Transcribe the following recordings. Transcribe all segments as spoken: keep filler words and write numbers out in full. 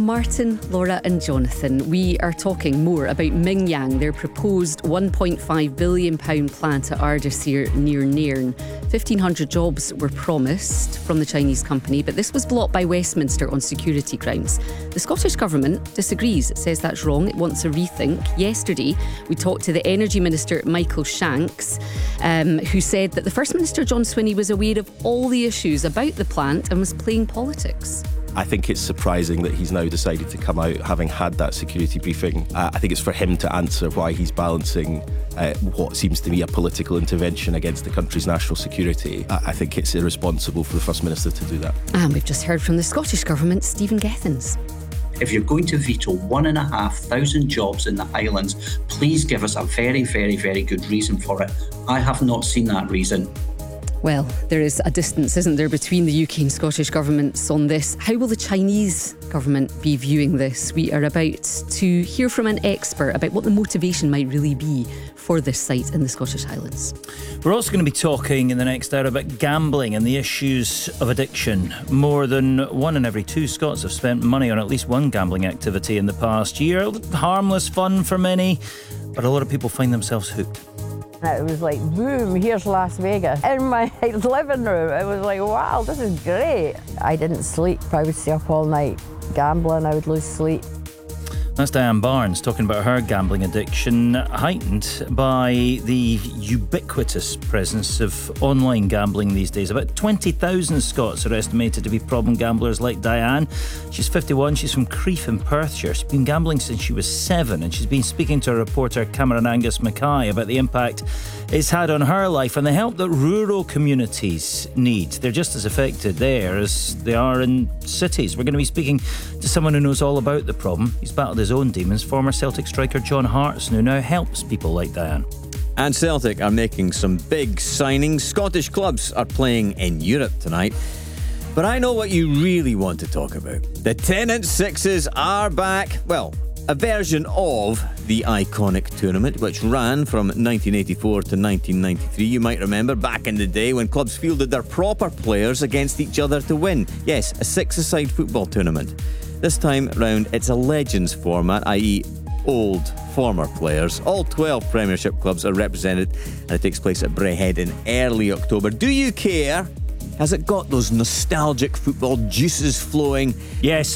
Martin, Laura and Jonathan. We are talking more about Mingyang, their proposed one point five billion pounds plant at Ardersier near Nairn. fifteen hundred jobs were promised from the Chinese company, but this was blocked by Westminster on security grounds. The Scottish Government disagrees. It says that's wrong. It wants a rethink. Yesterday, we talked to the Energy Minister, Michael Shanks, um, who said that the First Minister, John Swinney, was aware of all the issues about the plant and was playing politics. I think it's surprising that he's now decided to come out having had that security briefing. Uh, I think it's for him to answer why he's balancing uh, what seems to be a political intervention against the country's national security. I, I think it's irresponsible for the First Minister to do that. And we've just heard from the Scottish Government, Stephen Gethins. If you're going to veto one and a half thousand jobs in the Highlands, please give us a very, very, very good reason for it. I have not seen that reason. Well, there is a distance, isn't there, between the U K and Scottish governments on this. How will the Chinese government be viewing this? We are about to hear from an expert about what the motivation might really be for this site in the Scottish Highlands. We're also going to be talking in the next hour about gambling and the issues of addiction. More than one in every two Scots have spent money on at least one gambling activity in the past year. Harmless fun for many, but a lot of people find themselves hooked. It was like, boom, here's Las Vegas. In my living room, it was like, wow, this is great. I didn't sleep. I would stay up all night gambling. I would lose sleep. That's Diane Barnes talking about her gambling addiction, heightened by the ubiquitous presence of online gambling these days. About twenty thousand Scots are estimated to be problem gamblers like Diane. She's fifty-one, she's from Crieff in Perthshire. She's been gambling since she was seven, and she's been speaking to our reporter Cameron Angus Mackay about the impact it's had on her life and the help that rural communities need. They're just as affected there as they are in cities. We're going to be speaking to someone who knows all about the problem. He's battled his own demons, former Celtic striker John Hartson, who now helps people like Diane. And Celtic are making some big signings. Scottish clubs are playing in Europe tonight. But I know what you really want to talk about. The Tennent Sixes are back. Well, a version of the iconic tournament, which ran from nineteen eighty-four to nineteen ninety-three. You might remember back in the day when clubs fielded their proper players against each other to win. Yes, a six-a-side football tournament. This time round, it's a Legends format, that is old, former players. All twelve Premiership clubs are represented, and it takes place at Braehead in early October. Do you care? Has it got those nostalgic football juices flowing? Yes.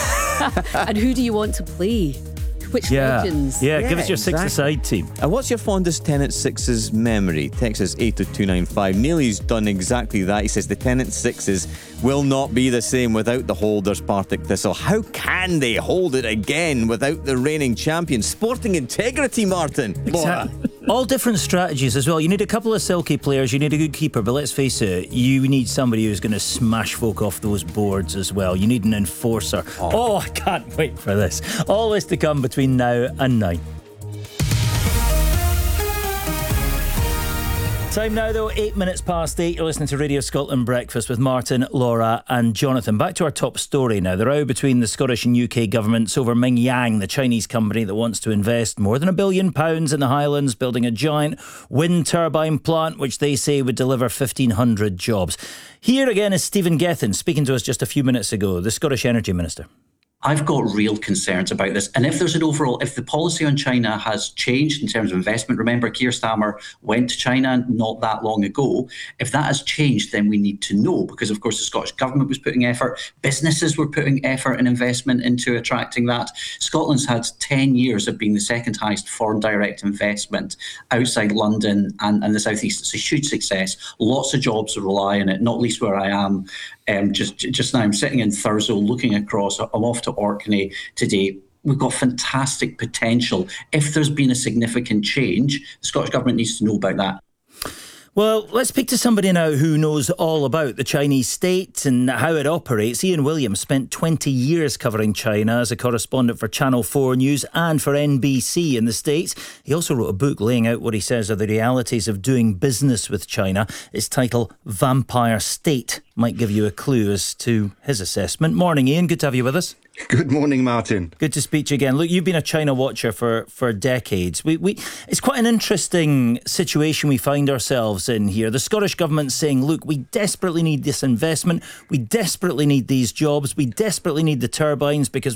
And who do you want to play? Which yeah. legends? Yeah, yeah, give us your exactly. six-a-side team. And what's your fondest Tennent Sixes memory? Text us eight oh two nine five. Neely's done exactly that. He says the Tennent Sixes will not be the same without the holders, Partick Thistle. How can they hold it again without the reigning champions? Sporting integrity, Martin. Exactly. All different strategies as well. You need a couple of silky players, you need a good keeper, but let's face it, you need somebody who's going to smash folk off those boards as well. You need an enforcer. Oh, oh I can't wait for this. All this to come between now and nine. Time now, though, eight minutes past eight. You're listening to Radio Scotland Breakfast with Martin, Laura and Jonathan. Back to our top story now. The row between the Scottish and U K governments over Mingyang, the Chinese company that wants to invest more than a billion pounds in the Highlands, building a giant wind turbine plant, which they say would deliver fifteen hundred jobs. Here again is Stephen Gethins, speaking to us just a few minutes ago, the Scottish Energy Minister. I've got real concerns about this. And if there's an overall, if the policy on China has changed in terms of investment, remember Keir Starmer went to China not that long ago. If that has changed, then we need to know, because of course the Scottish Government was putting effort, businesses were putting effort and investment into attracting that. Scotland's had ten years of being the second highest foreign direct investment outside London and, and the South East. It's a huge success. Lots of jobs rely on it, not least where I am. Um, just just now, I'm sitting in Thurso looking across. I'm off to Orkney today. We've got fantastic potential. If there's been a significant change, the Scottish Government needs to know about that. Well, let's speak to somebody now who knows all about the Chinese state and how it operates. Ian Williams spent twenty years covering China as a correspondent for Channel four News and for N B C in the States. He also wrote a book laying out what he says are the realities of doing business with China. Its title, Vampire State, might give you a clue as to his assessment. Morning, Ian. Good to have you with us. Good morning, Martin. Good to speak to you again. Look, you've been a China watcher for, for decades. We, we, it's quite an interesting situation we find ourselves in here. The Scottish Government saying, look, we desperately need this investment. We desperately need these jobs. We desperately need the turbines because